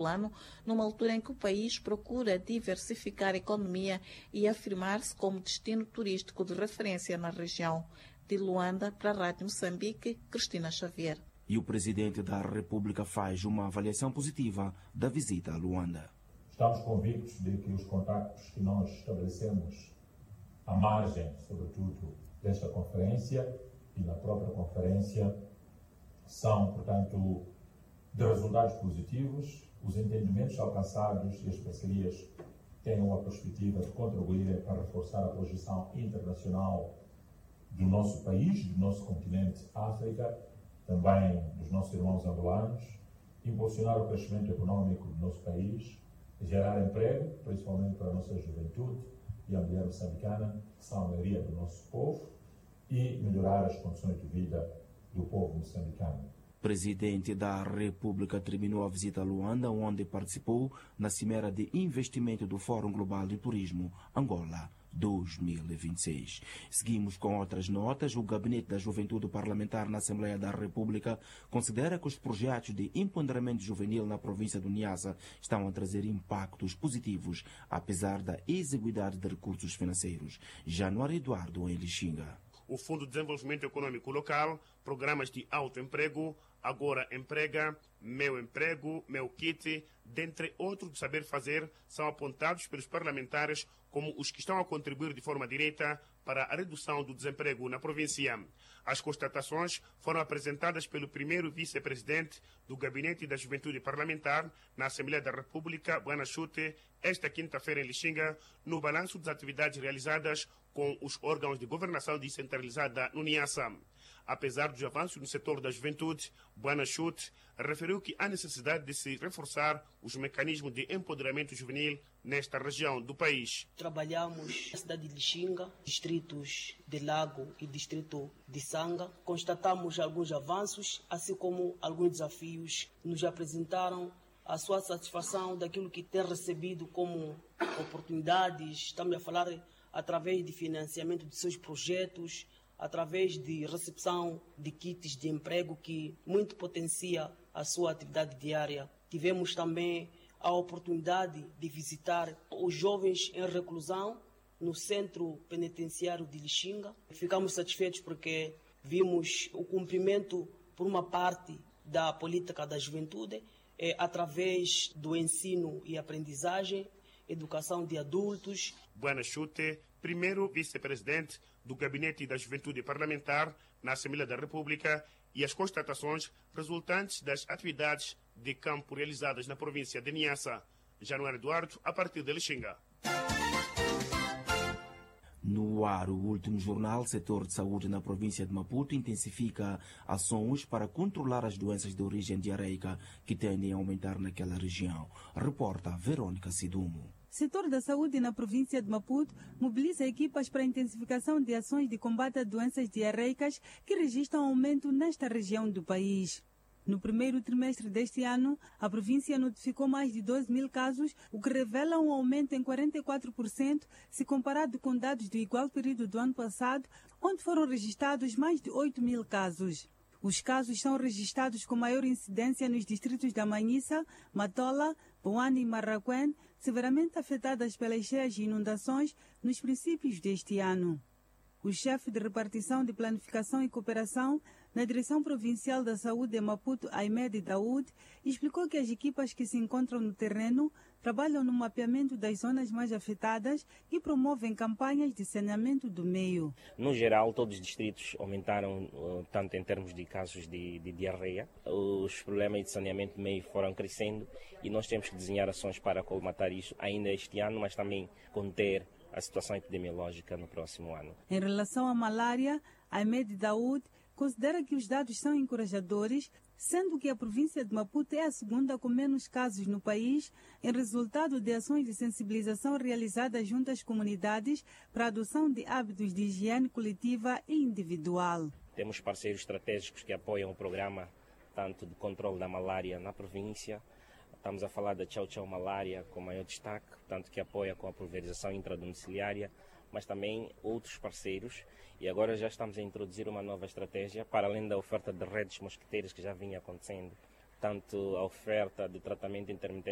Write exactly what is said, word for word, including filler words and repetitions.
plano, numa altura em que o país procura diversificar a economia e afirmar-se como destino turístico de referência na região. De Luanda, para a Rádio Moçambique, Cristina Xavier. E o presidente da República faz uma avaliação positiva da visita a Luanda. Estamos convictos de que os contactos que nós estabelecemos à margem, sobretudo, desta conferência e na própria conferência são, portanto, de resultados positivos. Os entendimentos alcançados e as parcerias têm uma perspectiva de contribuir para reforçar a projeção internacional do nosso país, do nosso continente África, também dos nossos irmãos angolanos, impulsionar o crescimento econômico do nosso país, gerar emprego, principalmente para a nossa juventude e a mulher moçambicana, que são a maioria do nosso povo, e melhorar as condições de vida do povo moçambicano. O presidente da República terminou a visita a Luanda, onde participou na Cimeira de Investimento do Fórum Global de Turismo Angola dois mil e vinte e seis. Seguimos com outras notas. O Gabinete da Juventude Parlamentar na Assembleia da República considera que os projetos de empoderamento juvenil na província do Niassa estão a trazer impactos positivos, apesar da exiguidade de recursos financeiros. Januário Eduardo, em Lixinga. O Fundo de Desenvolvimento Econômico Local, programas de autoemprego, Agora Emprega, Meu Emprego, Meu Kit, dentre outros de saber fazer, são apontados pelos parlamentares como os que estão a contribuir de forma direta para a redução do desemprego na província. As constatações foram apresentadas pelo primeiro vice-presidente do Gabinete da Juventude Parlamentar na Assembleia da República, Buana Chute, esta quinta-feira em Lixinga, no balanço das atividades realizadas com os órgãos de governação descentralizada no Niassa. Apesar dos avanços no setor da juventude, Buana Chute referiu que há necessidade de se reforçar os mecanismos de empoderamento juvenil nesta região do país. Trabalhamos na cidade de Lixinga, distritos de Lago e distrito de Sanga. Constatamos alguns avanços, assim como alguns desafios. Nos apresentaram a sua satisfação daquilo que tem recebido como oportunidades. Estamos a falar através de financiamento de seus projetos, através de recepção de kits de emprego que muito potencia a sua atividade diária. Tivemos também a oportunidade de visitar os jovens em reclusão no centro penitenciário de Lixinga. Ficamos satisfeitos porque vimos o cumprimento, por uma parte, da política da juventude, eh, através do ensino e aprendizagem, educação de adultos. Buana Chute, primeiro vice-presidente do Gabinete da Juventude Parlamentar na Assembleia da República, e as constatações resultantes das atividades de campo realizadas na província de Niassa. Januário Eduardo, a partir de Lixinga. No ar, o último jornal, setor de saúde na província de Maputo intensifica ações para controlar as doenças de origem diarreica que tendem a aumentar naquela região. Reporta Verônica Sidumo. Setor da saúde na província de Maputo mobiliza equipas para a intensificação de ações de combate a doenças diarreicas que registram aumento nesta região do país. No primeiro trimestre deste ano, a província notificou mais de doze mil casos, o que revela um aumento em quarenta e quatro por cento se comparado com dados do igual período do ano passado, onde foram registrados mais de oito mil casos. Os casos são registrados com maior incidência nos distritos da Manhissa, Matola, Boane e Marraquém, severamente afetadas pelas cheias e inundações nos princípios deste ano. O chefe de repartição de planificação e cooperação na Direção Provincial da Saúde de Maputo, Ahmed Daoud, explicou que as equipas que se encontram no terreno trabalham no mapeamento das zonas mais afetadas e promovem campanhas de saneamento do meio. No geral, todos os distritos aumentaram, tanto em termos de casos de, de diarreia. Os problemas de saneamento do meio foram crescendo e nós temos que desenhar ações para colmatar isso ainda este ano, mas também conter a situação epidemiológica no próximo ano. Em relação à malária, Ahmed Daoud considera que os dados são encorajadores, sendo que a província de Maputo é a segunda com menos casos no país, em resultado de ações de sensibilização realizadas junto às comunidades para a adoção de hábitos de higiene coletiva e individual. Temos parceiros estratégicos que apoiam o programa tanto de controle da malária na província. Estamos a falar da Tchau Tchau Malária com maior destaque, tanto que apoia com a pulverização intradomiciliária, mas também outros parceiros. E agora já estamos a introduzir uma nova estratégia, para além da oferta de redes mosquiteiras que já vinha acontecendo, tanto a oferta de tratamento intermitente